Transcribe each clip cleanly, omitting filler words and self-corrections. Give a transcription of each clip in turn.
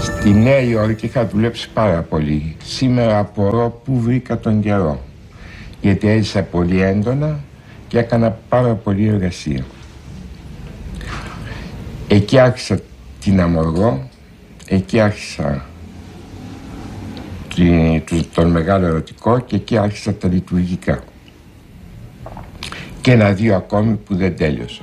Στη Νέα Υόρκη είχα δουλέψει πάρα πολύ. Σήμερα απορώ πού βρήκα τον καιρό. Γιατί έζησα πολύ έντονα και έκανα πάρα πολύ εργασία. Εκεί άρχισα την αμοργό, εκεί άρχισα τον μεγάλο ερωτικό και εκεί άρχισα τα λειτουργικά. Και ένα-δύο ακόμη που δεν τέλειωσα.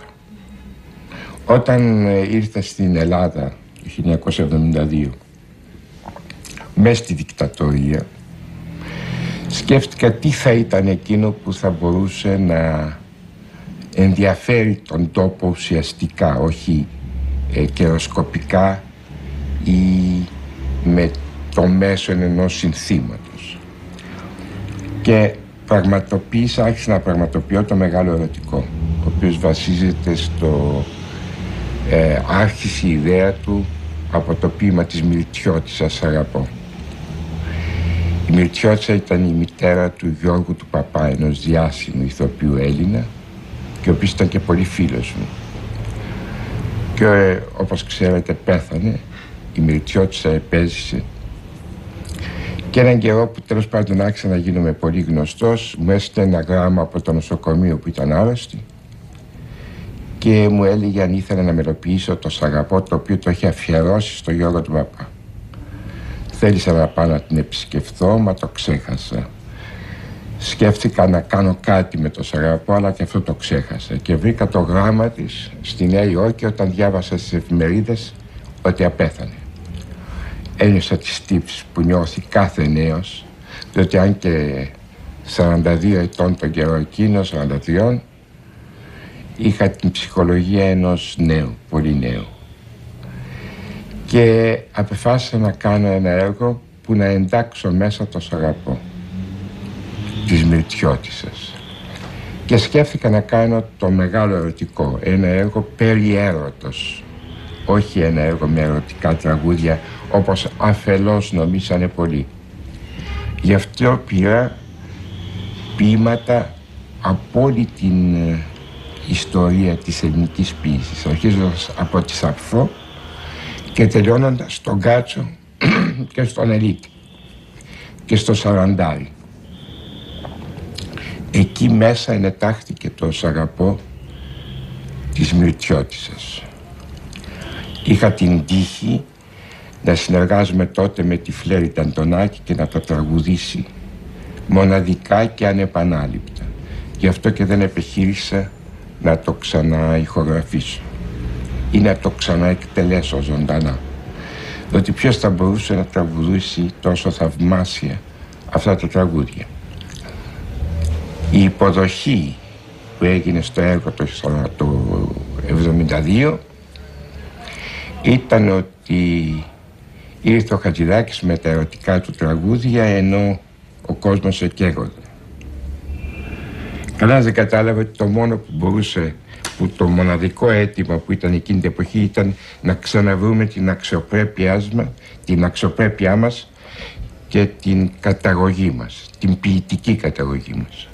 Όταν ήρθα στην Ελλάδα το 1972, μες στη δικτατορία, σκέφτηκα τι θα ήταν εκείνο που θα μπορούσε να ενδιαφέρει τον τόπο ουσιαστικά, όχι καιροσκοπικά ή με το μέσο ενός συνθήματος. Και άρχισα να πραγματοποιώ το μεγάλο ερωτικό, ο οποίος βασίζεται στο άρχισε η ιδέα του από το ποίημα της Μυρτιώτισσας «Σ' αγαπώ». Η Μυρτιώτισσα ήταν η μητέρα του Γιώργου του Παπά, ενός διάσημου ηθοποιού Έλληνα, και ο οποίος ήταν και πολύ φίλος μου. Και όπως ξέρετε πέθανε, η Μυρτιώτισσα επέζησε. Και έναν καιρό που τέλος πάντων άρχισα να γίνομαι πολύ γνωστός, μου έστειλε ένα γράμμα από το νοσοκομείο που ήταν άρρωστη και μου έλεγε αν ήθελα να μελοποιήσω το «Σ' αγαπώ», το οποίο το είχε αφιερώσει στο Γιώργο του Παπά. Θέλησα να πάω να την επισκεφθώ, μα το ξέχασα. Σκέφτηκα να κάνω κάτι με το «Σ' αγαπώ», αλλά και αυτό το ξέχασα. Και βρήκα το γράμμα της στη Νέα Υόρκη όταν διάβασα στις εφημερίδες ότι απέθανε. Ένιωσα τις τύψεις που νιώθει κάθε νέος, διότι αν και 42 ετών τον καιρό εκείνο, 43, είχα την ψυχολογία ενός νέου, πολύ νέου. Και αποφάσισα να κάνω ένα έργο που να εντάξω μέσα το «Σ' αγαπώ» της Μυρτιώτισσας. Και σκέφτηκα να κάνω το μεγάλο ερωτικό, ένα έργο περί έρωτος, όχι ένα έργο με ερωτικά τραγούδια όπως αφελώς νομίσανε πολλοί. Γι' αυτό πήρα ποίηματα από όλη την ιστορία της ελληνικής ποίησης, αρχίζοντας από τη Σαπφό και τελειώνοντας στον Κάτσο και στον Ελίτη και στο Σαραντάρι. Εκεί μέσα ενετάχθηκε το «Σ' αγαπώ» της Μυρτιώτισσας. Είχα την τύχη να συνεργάζομαι τότε με τη Φλέρη Αντωνάκη και να το τραγουδήσει μοναδικά και ανεπανάληπτα. Γι' αυτό και δεν επιχείρησα να το ξανά ηχογραφήσω ή να το ξανά εκτελέσω ζωντανά. Διότι ποιος θα μπορούσε να τραγουδήσει τόσο θαυμάσια αυτά τα τραγούδια. Η υποδοχή που έγινε στο έργο το 1972 ήταν ότι ήρθε ο Χατζηδάκης με τα ερωτικά του τραγούδια ενώ ο κόσμος εκαίγονε. Κανένας δεν κατάλαβε ότι το μόνο που μπορούσε, που το μοναδικό αίτημα που ήταν εκείνη την εποχή ήταν να ξαναβρούμε την αξιοπρέπειά μας και την καταγωγή μας, την ποιητική καταγωγή μας.